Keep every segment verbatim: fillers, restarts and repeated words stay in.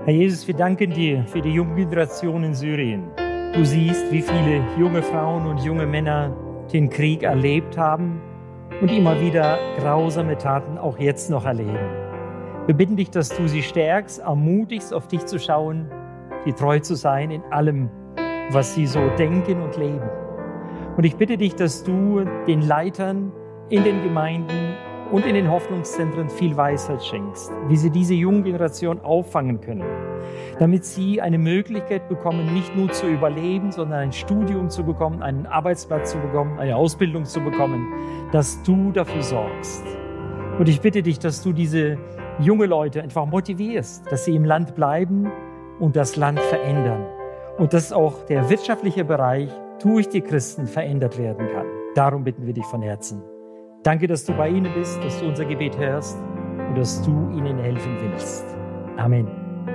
Herr Jesus, wir danken dir für die junge Generation in Syrien. Du siehst, wie viele junge Frauen und junge Männer den Krieg erlebt haben und immer wieder grausame Taten auch jetzt noch erleben. Wir bitten dich, dass du sie stärkst, ermutigst, auf dich zu schauen, dir treu zu sein in allem, was sie so denken und leben. Und ich bitte dich, dass du den Leitern in den Gemeinden und in den Hoffnungszentren viel Weisheit schenkst, wie sie diese junge Generation auffangen können, damit sie eine Möglichkeit bekommen, nicht nur zu überleben, sondern ein Studium zu bekommen, einen Arbeitsplatz zu bekommen, eine Ausbildung zu bekommen, dass du dafür sorgst. Und ich bitte dich, dass du diese junge Leute einfach motivierst, dass sie im Land bleiben und das Land verändern. Und dass auch der wirtschaftliche Bereich durch die Christen verändert werden kann. Darum bitten wir dich von Herzen. Danke, dass du bei ihnen bist, dass du unser Gebet hörst und dass du ihnen helfen willst. Amen.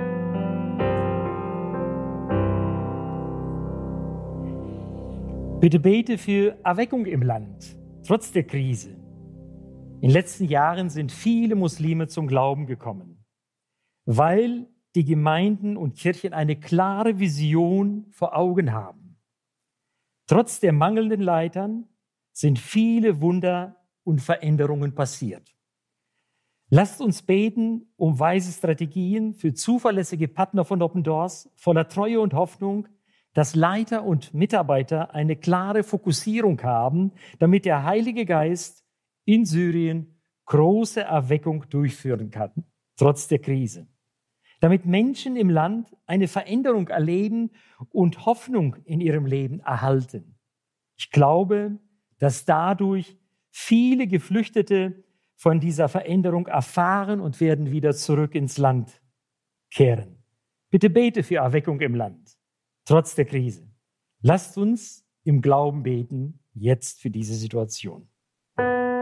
Bitte bete für Erweckung im Land, trotz der Krise. In den letzten Jahren sind viele Muslime zum Glauben gekommen, weil die Gemeinden und Kirchen eine klare Vision vor Augen haben. Trotz der mangelnden Leitern sind viele Wunder und Veränderungen passiert. Lasst uns beten um weise Strategien für zuverlässige Partner von Open Doors, voller Treue und Hoffnung, dass Leiter und Mitarbeiter eine klare Fokussierung haben, damit der Heilige Geist in Syrien große Erweckung durchführen kann, trotz der Krise. Damit Menschen im Land eine Veränderung erleben und Hoffnung in ihrem Leben erhalten. Ich glaube, dass dadurch viele Geflüchtete von dieser Veränderung erfahren und werden wieder zurück ins Land kehren. Bitte bete für Erweckung im Land, trotz der Krise. Lasst uns im Glauben beten, jetzt für diese Situation.